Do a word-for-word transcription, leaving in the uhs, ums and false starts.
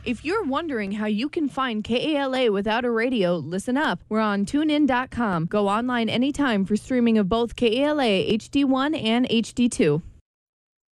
If you're wondering how you can find K A L A without a radio, listen up. We're on tune in dot com. Go online anytime for streaming of both K A L A H D one and H D two.